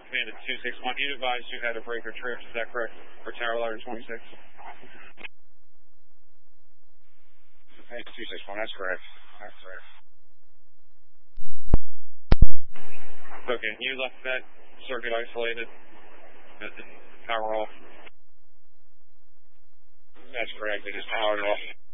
Command at 261. You advised you had a breaker trip, is that correct? For tower ladder 26? Command 261, that's correct. That's correct. Okay, you left that circuit isolated, power off? That's correct, it is powered off.